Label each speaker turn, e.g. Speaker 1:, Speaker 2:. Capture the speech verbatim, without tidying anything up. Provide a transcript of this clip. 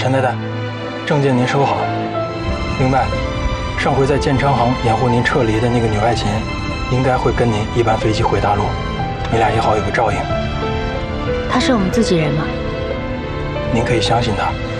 Speaker 1: 陈太太，证件您收好。另外，上回在建昌行掩护您撤离的那个女外勤，应该会跟您一班飞机回大陆，你俩也好有个照应。
Speaker 2: 他是我们自己人吗？
Speaker 1: 您可以相信他。